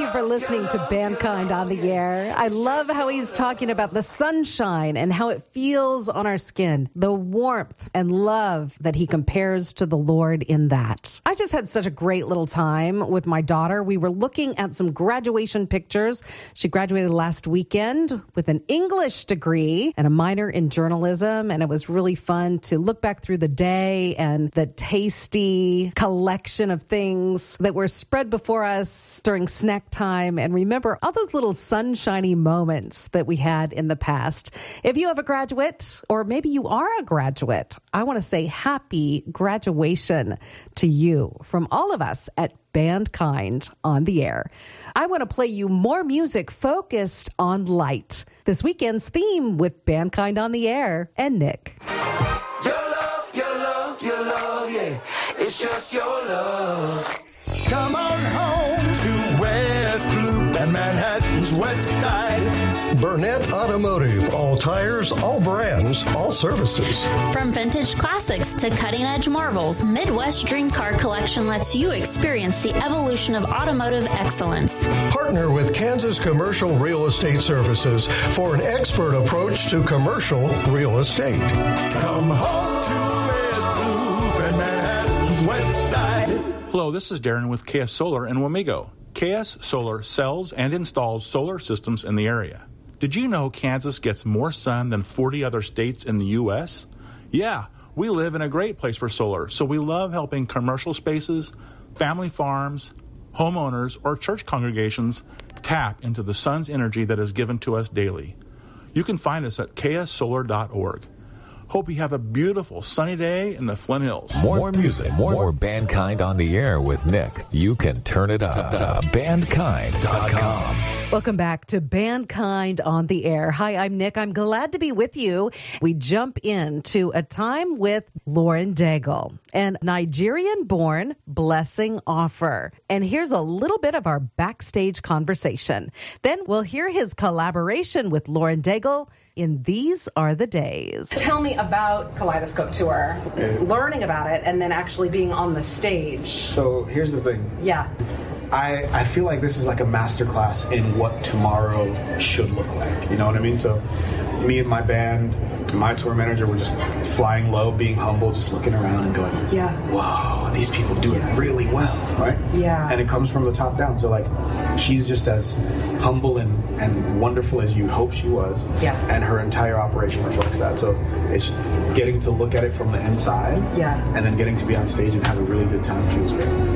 for listening to Bandkind on the Air. I love how he's talking about the sunshine and how it feels on our skin, the warmth and love that he compares to the Lord in that. I just had such a great little time with my daughter. We were looking at some graduation pictures. She graduated last weekend with an English degree and a minor in journalism, and it was really fun to look back through the day and the tasty collection of things that were spread before us during snack time, and remember all those little sunshiny moments that we had in the past. If you have a graduate, or maybe you are a graduate, I want to say happy graduation to you from all of us at Bandkind on the Air. I want to play you more music focused on light. This weekend's theme with Bandkind on the Air and Nick. Your love, your love, your love, yeah. It's just your love. Come on home to West Loop and Manhattan's West Side. Burnett Automotive. All tires, all brands, all services. From vintage classics to cutting-edge marvels, Midwest Dream Car Collection lets you experience the evolution of automotive excellence. Partner with Kansas Commercial Real Estate Services for an expert approach to commercial real estate. Come home to West Loop and Manhattan's West Side. Hello, this is Darren with KS Solar in Wamego. KS Solar sells and installs solar systems in the area. Did you know Kansas gets more sun than 40 other states in the U.S.? Yeah, we live in a great place for solar, so we love helping commercial spaces, family farms, homeowners, or church congregations tap into the sun's energy that is given to us daily. You can find us at kssolar.org. Hope you have a beautiful sunny day in the Flint Hills. More music, more Bandkind on the Air with Nick. You can turn it up. Bandkind.com. Welcome back to Bandkind on the Air. Hi, I'm Nick. I'm glad to be with you. We jump into a time with Lauren Daigle, an Nigerian-born blessing offer. And here's a little bit of our backstage conversation. Then we'll hear his collaboration with Lauren Daigle in These Are the Days. Tell me about Kaleidoscope Tour, learning about it, and then actually being on the stage. So here's the thing. Yeah. I feel like this is like a masterclass in what tomorrow should look like. You know what I mean? So me and my band, my tour manager, were just flying low, being humble, just looking around and going, yeah, whoa, these people do it really well, right? Yeah. And it comes from the top down. So like, she's just as humble and wonderful as you'd hope she was. Yeah. And her entire operation reflects that. So it's getting to look at it from the inside. Yeah. And then getting to be on stage and have a really good time feels great.